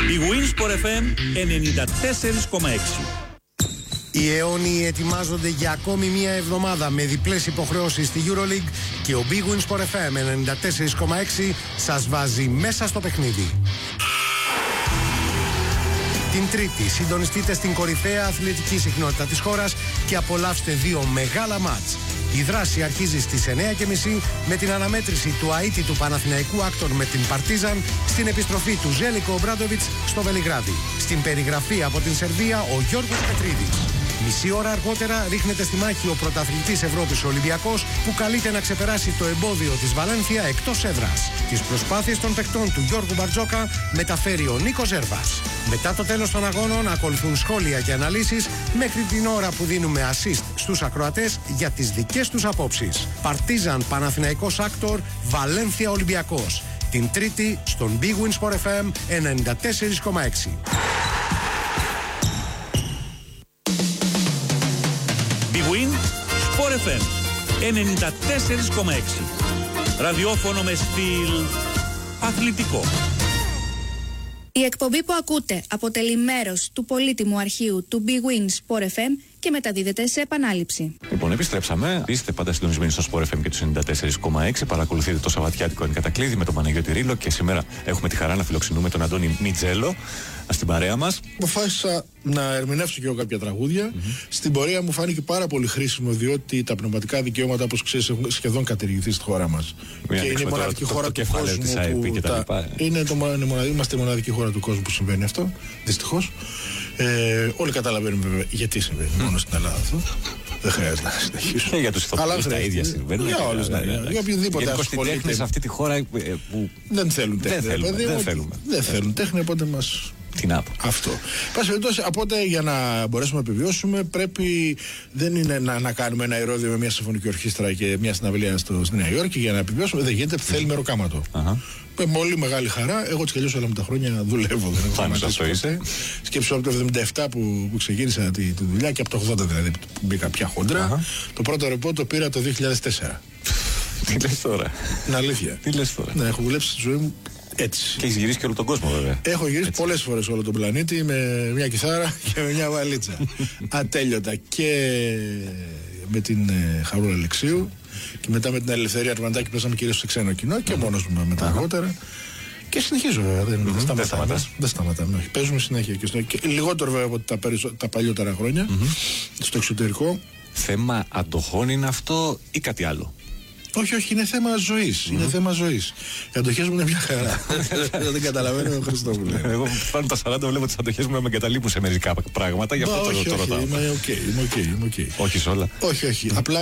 Η Winsport FM 94,6. Οι αιώνιοι ετοιμάζονται για ακόμη μία εβδομάδα με διπλές υποχρεώσεις στη EuroLeague και ο Big Win Sport FM 94,6 σας βάζει μέσα στο παιχνίδι. Την Τρίτη συντονιστείτε στην κορυφαία αθλητική συχνότητα της χώρας και απολαύστε δύο μεγάλα μάτς. Η δράση αρχίζει στις 9.30 με την αναμέτρηση του αίτητου Παναθηναϊκού Άκτον με την Παρτίζαν στην επιστροφή του Ζέλικο Ομπράντοβιτς στο Βελιγράδι. Στην περιγραφή από την Σερβία ο Γιώργος Πετρίδης. Μισή ώρα αργότερα ρίχνεται στη μάχη ο πρωταθλητής Ευρώπης Ολυμπιακός που καλείται να ξεπεράσει το εμπόδιο της Βαλένθια εκτός έδρας. Τις προσπάθειες των παικτών του Γιώργου Μπαρτζόκα μεταφέρει ο Νίκος Ζέρβας. Μετά το τέλος των αγώνων ακολουθούν σχόλια και αναλύσεις μέχρι την ώρα που δίνουμε assist στους ακροατές για τις δικές τους απόψεις. Παρτίζαν Παναθηναϊκός Άκτορ, Βαλένθια Ολυμπιακός. Την Τρίτη στον Big Win Sport FM 94,6. Big Win Sport FM 94,6. Ραδιόφωνο με στυλ αθλητικό. Η εκπομπή που ακούτε αποτελεί μέρος του πολύτιμου αρχείου του Big Win Sport FM και μεταδίδεται σε επανάληψη. Λοιπόν, επιστρέψαμε. Είστε πάντα συντονισμένοι στο Sport FM και του 94,6. Παρακολουθείτε το Σαββατιάτικο Εν Κατακλείδη με τον Παναγιώτη Ρήλο και σήμερα έχουμε τη χαρά να φιλοξενούμε τον Αντώνη Μιτζέλο στην παρέα μας. Αποφάσισα να ερμηνεύσω και εγώ κάποια τραγούδια. Στην πορεία μου φάνηκε πάρα πολύ χρήσιμο διότι τα πνευματικά δικαιώματα, όπως ξέρεις, έχουν σχεδόν κατηργηθεί στη χώρα μας. Και είναι η μοναδική χώρα του κόσμου είμαστε η μοναδική χώρα του κόσμου που συμβαίνει αυτό, δυστυχώς. Όλοι καταλαβαίνουν βέβαια γιατί συμβαίνει μόνο στην Ελλάδα αυτό. Δεν χρειάζεται να συνεχίσω. Και για τους ηθοποιούς τα ίδια συμβαίνουν. Για όλους, για οποιοδήποτε ασχολείται σε αυτή τη χώρα που δεν θέλουν τέχνη. Δεν θέλουν τέχνη, οπότε μας... Τι να πω. Αυτό. Πάση περιπτώσει, οπότε για να μπορέσουμε να επιβιώσουμε, πρέπει δεν είναι να κάνουμε ένα ηρώδιο με μια συμφωνική ορχήστρα και μια συναυλία στη Νέα Υόρκη για να επιβιώσουμε. Δεν γίνεται, θέλει μεροκάματο. Με πολύ μεγάλη χαρά. Εγώ έτσι κι αλλιώς όλα με τα χρόνια δουλεύω. Δεν έχω σταματήσει ποτέ. Σκέψου από το 1977 που ξεκίνησα τη δουλειά και από το 1980 δηλαδή που μπήκα πια χοντρά. Το πρώτο ρεπό το πήρα το 2004. Τι λες τώρα. Είναι αλήθεια. Τι λες τώρα. Ναι, έχω δουλέψει στη ζωή μου. Έτσι. Και έχεις γυρίσει και όλο τον κόσμο, βέβαια. Έχω γυρίσει πολλές φορές όλο τον πλανήτη με μια κιθάρα και με μια βαλίτσα. Ατέλειωτα. Και με την Χαρούλα Αλεξίου και μετά με την Ελευθερία Αρμαντάκη πέσαμε κυρίως σε ξένο κοινό και μόνος μου μετά αργότερα. Και συνεχίζω βέβαια. Δεν σταματάμε. Παίζουμε συνέχεια και λιγότερο βέβαια από τα παλιότερα χρόνια στο εξωτερικό. Θέμα αντοχών είναι αυτό ή κάτι άλλο? Όχι, είναι θέμα ζωής. Είναι θέμα ζωής. Οι αντοχές μου είναι μια χαρά. Δεν καταλαβαίνω ο Χριστόπουλο. Εγώ φτάνω τα 40, βλέπω τις αντοχές μου να με εγκαταλείπουν σε μερικά πράγματα. Γι' αυτό το ρωτάω. Είμαι οκ. Όχι σε όλα. Όχι. Απλά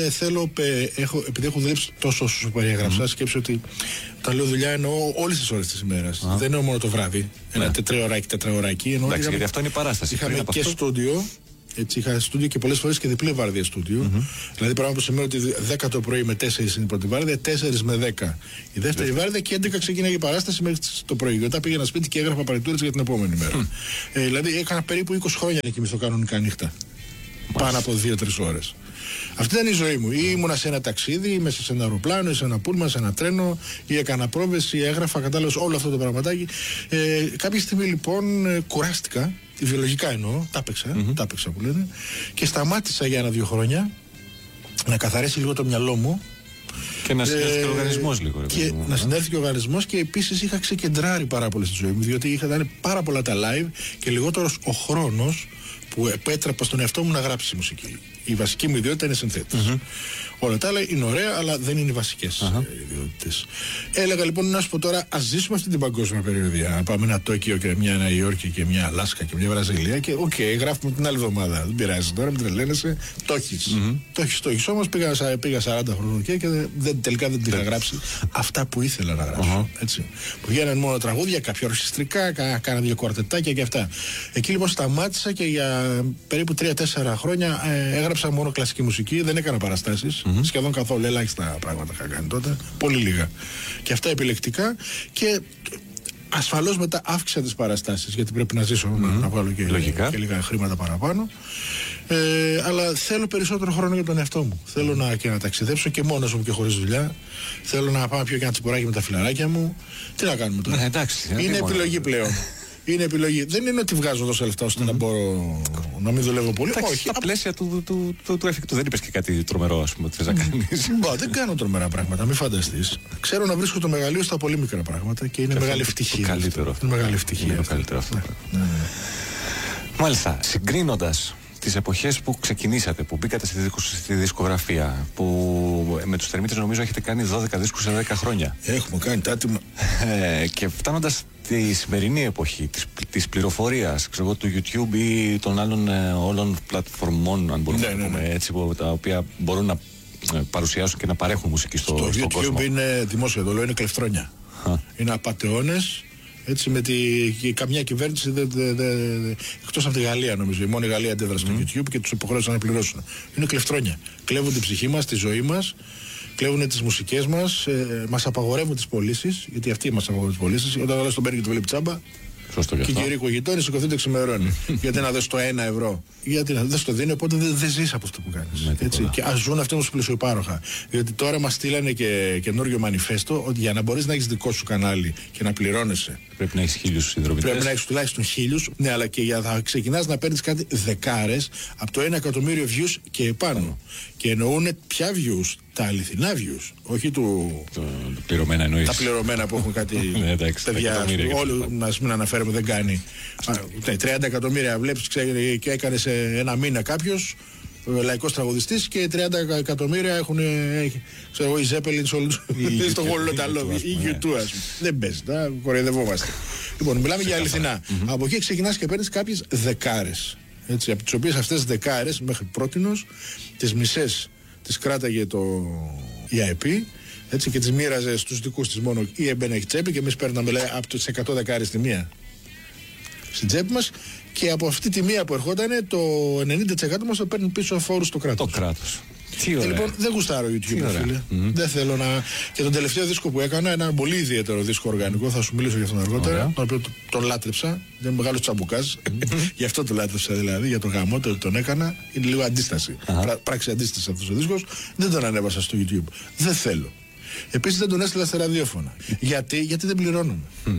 επειδή έχω δουλέψει τόσο όσο σου περιέγραψα, σκέψω ότι τα λέω δουλειά εννοώ όλες τις ώρες της ημέρας. Δεν εννοώ μόνο το βράδυ. Ένα τετραωράκι. Εντάξει, γιατί αυτό είναι η παράσταση. Είχαμε και στούντιο. Έτσι, είχα στούντιο και πολλές φορές και διπλή βάρδια στούντιο. Δηλαδή, πράγμα που σημαίνει ότι 10 το πρωί με 4 είναι η πρώτη βάρδια, 4 με 10 η δεύτερη βάρδια και 11 ξεκίναγε η παράσταση μέχρι το πρωί. Μετά πήγαινα σπίτι και έγραφα παρεκτούρες για την επόμενη μέρα. Δηλαδή, έκανα περίπου 20 χρόνια να κοιμηθώ κανονικά νύχτα. Πάνω από 2-3 ώρες. Αυτή ήταν η ζωή μου. Ή ήμουνα σε ένα ταξίδι, μέσα σε ένα αεροπλάνο, ή σε ένα πούλμα, σε ένα τρένο, ή έκανα πρόβες, ή έγραφα, κατάλαβες όλο αυτό το πραγματάκι. Κάποια στιγμή λοιπόν κουράστηκα, βιολογικά εννοώ, τα έπαιξα που λένε, και σταμάτησα για 1-2 χρόνια να καθαρίσει λίγο το μυαλό μου. Και να συνέλθει και ο οργανισμός λίγο. Να συνέλθει και ο οργανισμός και επίσης είχα ξεκεντράρει πάρα πολύ στη ζωή μου, διότι είχαν πάρα πολλά τα live και λιγότερος ο χρόνος που επέτρεπα στον εαυτό μου να γράψει μουσική. Η βασική μου ιδιότητα είναι συνθέτης. Όλα τα άλλα είναι ωραία, αλλά δεν είναι οι βασικές ιδιότητες. Έλεγα λοιπόν να σου πω τώρα, ας ζήσουμε αυτή την παγκόσμια περιοδία. Να πάμε ένα Τόκιο και μια Νέα Υόρκη και μια Αλάσκα και μια Βραζιλία και γράφουμε την άλλη εβδομάδα. Δεν πειράζει τώρα, μην τρελαίνεσαι. Το έχεις. Όμως πήγα 40 χρόνια και τελικά δεν την είχα γράψει αυτά που ήθελα να γράψω. Έτσι. Που βγαίναν μόνο τραγούδια, κάποια ορχιστρικά, κάνα 2 κουαρτετάκια και αυτά. Εκεί λοιπόν σταμάτησα και για περίπου 3-4 χρόνια έγραψα μόνο κλασική μουσική, δεν έκανα παραστάσεις. Σχεδόν καθόλου, ελάχιστα πράγματα είχα κάνει τότε. Πολύ λίγα. Και αυτά επιλεκτικά και ασφαλώς μετά αύξησα τις παραστάσεις γιατί πρέπει να ζήσω, να βγάλω και λίγα χρήματα παραπάνω. Αλλά θέλω περισσότερο χρόνο για τον εαυτό μου. Θέλω να ταξιδέψω και μόνος μου και χωρίς δουλειά. Θέλω να πάω πιο και ένα τσιπουράκι με τα φιλαράκια μου. Τι να κάνουμε τώρα. Εντάξει, είναι επιλογή πλέον. Είναι επιλογή. Δεν είναι ότι βγάζω τόσα λεφτά ώστε να μπορώ να μην δουλεύω πολύ. Εντάξει, όχι. Στα πλαίσια του εφικτού. Δεν είπες και κάτι τρομερό, ας πούμε, ότι θες να κάνεις. Δεν κάνω τρομερά πράγματα, μην φανταστείς. Ξέρω να βρίσκω το μεγαλείο στα πολύ μικρά πράγματα και είναι μεγάλη ευτυχία. Το καλύτερο. Είναι μεγάλη ευτυχία. Είναι το καλύτερο αυτό. Μάλιστα, συγκρίνοντας τις εποχές που ξεκινήσατε, που μπήκατε στη δισκογραφία, που με τους Θερμίτες νομίζω έχετε κάνει 12 δίσκους σε 10 χρόνια. Έχουμε κάνει τάτιμα. Και φτάνοντας στη σημερινή εποχή της πληροφορίας, ξέρω εγώ, του YouTube ή των άλλων όλων πλατφορμών, αν μπορούμε να πούμε έτσι, τα οποία μπορούν να παρουσιάσουν και να παρέχουν μουσική στον κόσμο. Το YouTube είναι δημόσιο δολό, είναι κλεφτρόνια. Είναι απατεώνες. Έτσι με καμιά κυβέρνηση εκτός από τη Γαλλία νομίζω. Η μόνη Γαλλία αντέδρασε στο YouTube και τους υποχρέωσαν να πληρώσουν. Είναι κλεφτρόνια. Κλέβουν την ψυχή μας, τη ζωή μας, κλέβουν τις μουσικές μας, μας απαγορεύουν τις πωλήσεις, γιατί αυτοί μας απαγορεύουν τις πωλήσεις. Όταν ο άλλος τον παίρνει και το βλέπει τσάμπα. Και οι κύριοι οικογειτόνοι σηκωθείτε ξημερώνει. Γιατί να δώσει το 1 ευρώ, γιατί να δεν το δίνει, οπότε δεν ζεις από αυτό που κάνεις. Και ας ζουν αυτοί όμως πλουσιοπάροχα. Διότι τώρα μας στείλανε και καινούριο μανιφέστο ότι για να μπορείς να έχεις δικό σου κανάλι και να πληρώνεσαι. Πρέπει να έχεις 1000 συνδρομητές. Πρέπει να έχεις τουλάχιστον 1000, ναι, αλλά και για να ξεκινάς να παίρνεις κάτι δεκάρες από το 1 εκατομμύριο views και επάνω. Και εννοούν ποια views, τα αληθινά views, όχι τα πληρωμένα εννοείς. Τα πληρωμένα που έχουν κάτι παιδιά, όλοι να μην αναφέρουμε δεν κάνει. 30 εκατομμύρια βλέπεις και έκανε σε ένα μήνα κάποιος λαϊκός τραγουδιστής και 30 εκατομμύρια έχουν ξέρω εγώ οι Zeppelin στο γολοταλόβι ή YouTube, ας πούμε. Δεν παίζει, κοροϊδευόμαστε. Λοιπόν, μιλάμε για αληθινά. Από εκεί ξεκινάς και παίρνεις κάποιες δεκάρες. Έτσι, από τις οποίες αυτές δεκάρες μέχρι πρότινος τις μισές τις κράταγε το EIP, έτσι, και τις μοίραζε στους δικούς της μόνο ή έμπαινε η τσέπη και εμείς παίρναμε από τις 100 δεκάρες τη μία στην τσέπη μας και από αυτή τη μία που ερχόταν το 90% μας το παίρνει πίσω φόρους στο κράτος. Το κράτος. Λοιπόν, δεν γουστάρω YouTube, φίλε. Δεν θέλω να. Και τον τελευταίο δίσκο που έκανα, ένα πολύ ιδιαίτερο δίσκο οργανικό, θα σου μιλήσω για αυτόν αργότερα. Τον οποίο τον λάτρεψα. Είναι μεγάλο τσαμπουκάς. Γι' αυτό τον λάτρεψα δηλαδή, για τον γαμό τον έκανα. Είναι λίγο αντίσταση. Πράξη αντίσταση αυτός ο δίσκος. Δεν τον ανέβασα στο YouTube. Δεν θέλω. Επίσης δεν τον έστειλα στα ραδιόφωνα. Γιατί δεν πληρώνουμε.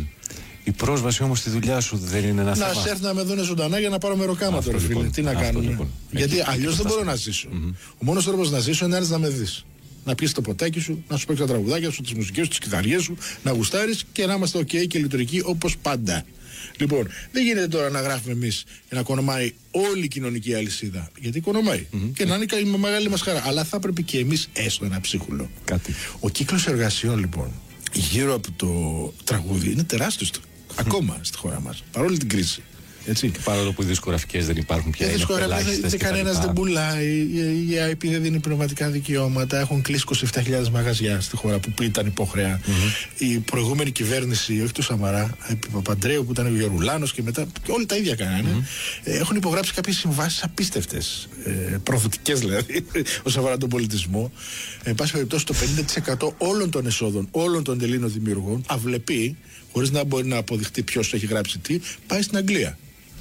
Η πρόσβαση όμως στη δουλειά σου δεν είναι ένα θέμα. Να σε έρθουν να με δουν ζωντανά για να πάρω μεροκάματο, ρε φίλε. Τι να κάνουμε. Λοιπόν. Γιατί αλλιώς δεν μπορώ να ζήσω. Ο μόνος τρόπος να ζήσω είναι να με δεις. Να πιεις το ποτάκι σου, να σου παίξεις τα τραγουδάκια σου, τις μουσικές σου, τις κιθαριές σου, να γουστάρεις και να είμαστε OK και λειτουργικοί όπως πάντα. Λοιπόν, δεν γίνεται τώρα να γράφουμε εμείς και να οικονομάει όλη η κοινωνική αλυσίδα. Γιατί οικονομάει. Και να είναι η μεγάλη μας χαρά. Αλλά θα πρέπει και εμείς έστω ένα ψίχουλο. Ο κύκλος εργασιών λοιπόν γύρω από το τραγούδι είναι τεράστιος. Ακόμα στη χώρα μας, παρόλη την κρίση. Έτσι. Και παρόλο που οι δισκογραφικές δεν υπάρχουν πια, είναι ελάχιστες. Κανένας δεν πουλάει, η IP δεν δίνει πνευματικά δικαιώματα, έχουν κλείσει 27.000 μαγαζιά στη χώρα που ήταν υπόχρεα. Η προηγούμενη κυβέρνηση, όχι του Σαμαρά, επί Παπαντρέου που ήταν ο Γερουλάνος και μετά, και όλοι τα ίδια κάνανε, έχουν υπογράψει κάποιες συμβάσεις απίστευτες, προδοτικές δηλαδή, όσον αφορά τον πολιτισμό. Εν πάση περιπτώσει, το 50% όλων των εσόδων όλων των Ελλήνων δημιουργών αυλεπεί, χωρίς να μπορεί να αποδειχτεί ποιος έχει γράψει τι, πάει στην Αγγλία.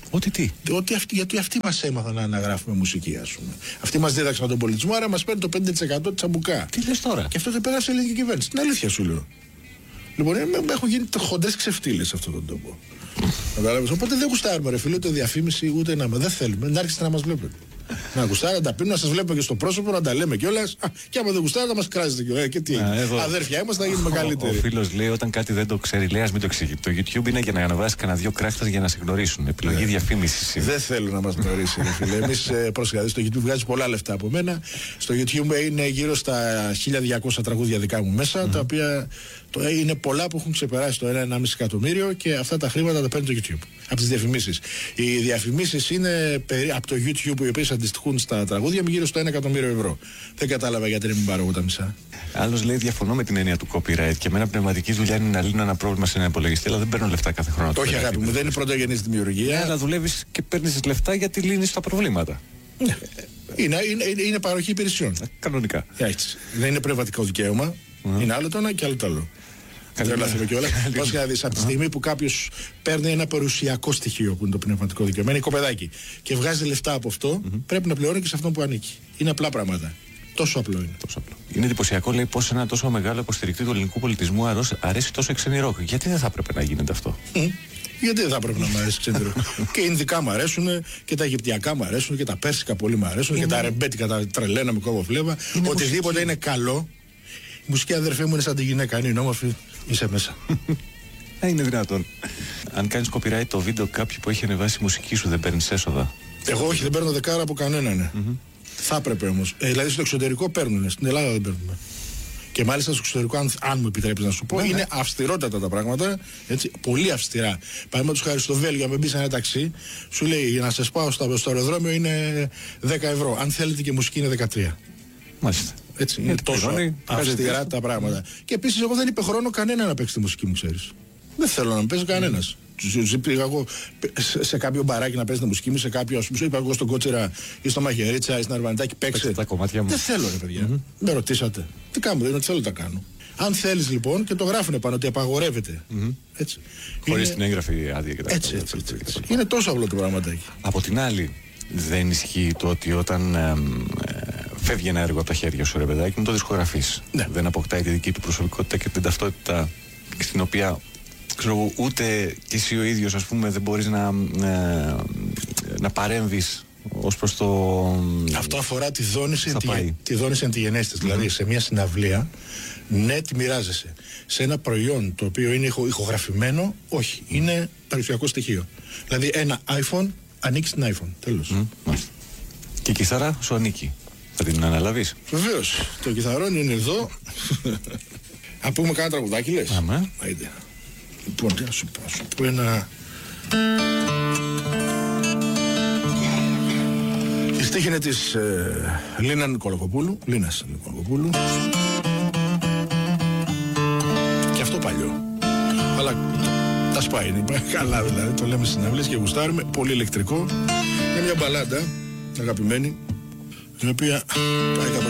Γιατί αυτοί μας έμαθαν να γράφουμε μουσική, ας πούμε. Αυτοί μας δίδαξαν τον πολιτισμό, άρα μας παίρνει το 5% τσαμπουκά. Τι λες τώρα? Και αυτό το πέρασε η ελληνική κυβέρνηση. Την αλήθεια σου λέω. Λοιπόν, έχουν γίνει χοντρές ξεφτύλες σε αυτόν τον τόπο. Οπότε δεν γουστάρουμε, ρε φίλε, ούτε διαφήμιση, ούτε να. Δεν θέλουμε. Να άρχισετε να μας βλέπετε. Να γουστάρετε, να τα πίνουμε, να σας βλέπουμε και στο πρόσωπο, να τα λέμε κιόλας. Και άμα δεν γουστάρετε, να μας κράζετε κιόλας. Και τι, αδέρφια είμαστε, να γίνουμε καλύτεροι. Ο φίλος λέει: όταν κάτι δεν το ξέρει, λέει, ας μην το εξηγεί. Το YouTube είναι για να αναβάσει κανένα δυο κράχτες για να σε γνωρίσουν. Επιλογή διαφήμισης. Δεν θέλω να μας γνωρίσει, ρε φίλε. Εμείς πρόσεχα, στο YouTube βγάζει πολλά λεφτά από μένα. Στο YouTube είναι γύρω στα 1200 τραγούδια δικά μου μέσα, τα οποία είναι πολλά που έχουν ξεπεράσει το 1,5 εκατομμύριο και αυτά τα χρήματα τα παίρνει το YouTube. Από τις διαφημίσεις. Οι διαφημίσεις είναι από το YouTube, οι οποίες αντιστοιχούν στα τραγούδια, γύρω στο 1 εκατομμύριο ευρώ. Δεν κατάλαβα γιατί δεν μην πάρω εγώ τα μισά. Άλλος λέει: διαφωνώ με την έννοια του copyright και εμένα πνευματική δουλειά είναι να λύνω ένα πρόβλημα σε ένα υπολογιστή, αλλά δεν παίρνω λεφτά κάθε χρόνο. Όχι, αγάπη μου, δεν είναι πρωτογενής δημιουργία. Αλλά δουλεύεις και παίρνεις λεφτά γιατί λύνεις τα προβλήματα. Είναι παροχή υπηρεσιών. Κανονικά. Έτσι. Δεν είναι πνευματικό δικαίωμα. Είναι άλλο το ένα και άλλο το άλλο. Δεν λάθουμε κιόλα. Πώς να δεις, από τη στιγμή που κάποιος παίρνει ένα παρουσιακό στοιχείο που είναι το πνευματικό δικαίωμα, είναι οικοπεδάκι, και βγάζει λεφτά από αυτό, πρέπει να πληρώνει και σε αυτό που ανήκει. Είναι απλά πράγματα. Τόσο απλό είναι. Είναι εντυπωσιακό, λέει, πως ένα τόσο μεγάλο υποστηρικτή του ελληνικού πολιτισμού αρέσει τόσο η ξένη ροκ. Γιατί δεν θα έπρεπε να γίνεται αυτό? Γιατί δεν θα πρέπει να μου αρέσει ξένη. Και Ινδικά μου αρέσουν, και τα Αιγυπτιακά μου αρέσουν, και τα Πέρσικα πολύ μου αρέσουν, και τα Ρεμπέτικα, τα τρελένα με κόβω φλέβα. Οτιδήποτε μουσική είναι καλό. Η μουσική, αδερφέ μου, είναι σαν τη γυναίκα. Είναι όμορφη, είσαι μέσα. Είναι δυνατόν. Αν κάνεις copyright το βίντεο κάποιου που έχει ανεβάσει μουσική σου, δεν παίρνεις έσοδα? Εγώ όχι, δεν παίρνω δεκάρα από κανέναν. Θα έπρεπε όμως. Δηλαδή στο εξωτερικό παίρνουν, στην Ελλάδα δεν παίρνουμε. Και μάλιστα στο εξωτερικό, αν μου επιτρέπεις να σου πω, είναι αυστηρότατα τα πράγματα. Έτσι, πολύ αυστηρά. Παραδείγματος χάρη στο Βέλγιο, αν μπει σε ένα ταξί, σου λέει για να σας πάω στο αεροδρόμιο είναι 10 ευρώ. Αν θέλετε και μουσική είναι 13. Μάλιστα. Έτσι, είναι τόσο αυστηρά τα πράγματα. Και επίσης, εγώ δεν υπεχρώνω κανένα να παίξει τη μουσική μου, ξέρεις. Δεν θέλω να με παίζει κανένας. Πήγα εγώ σε κάποιο μπαράκι να παίζει τη μουσική μου, σε κάποιο, ας πούμε, είπα εγώ στον Κότσερα ή στο Μαχαιρίτσα ή στην Αρβανιτάκη, παίξε τα κομμάτια μου. Δεν θέλω, ρε παιδιά. Με ρωτήσατε. Τι κάνω, δεν είναι ότι θέλω, τα κάνω. Αν θέλεις λοιπόν, και το γράφουνε πάνω ότι απαγορεύεται. Έτσι. Χωρίς την έγγραφη άδεια και τα έτσι. Είναι τόσο απλό το πραγματάκι. Από την άλλη, δεν ισχύει το ότι όταν φεύγει ένα έργο από τα χέρια σου, ρε παιδάκι μου, το δισκογραφείς. Ναι. Δεν αποκτάει τη δική του προσωπικότητα και την ταυτότητα στην οποία, ξέρω, ούτε και εσύ ο ίδιος, ας πούμε, δεν μπορείς να παρέμβεις ως προς το... Αυτό αφορά τη δόνηση αντιγενέστης. Δηλαδή σε μια συναυλία, ναι, τη μοιράζεσαι. Σε ένα προϊόν το οποίο είναι ηχογραφημένο, όχι. Είναι περιουσιακό στοιχείο. Δηλαδή ένα iPhone ανήκει στην iPhone. Τέλος. Και η κιθάρα σου ανήκει. Θα την αναλάβεις? Βεβαίως. Το κιθαρόν είναι εδώ. Αν πούμε κάνα τραγουδάκι, λες? Άιντε. Λοιπόν, τι να σου πω ένα... Η στίχη είναι της Λίνας Νικολακοπούλου. Και αυτό παλιό. Αλλά τα σπάει, είναι καλά δηλαδή. Το λέμε στις συναυλίες και γουστάρουμε. Πολύ ηλεκτρικό. Είναι μια μπαλάντα, αγαπημένη, η οποία πάει κάπως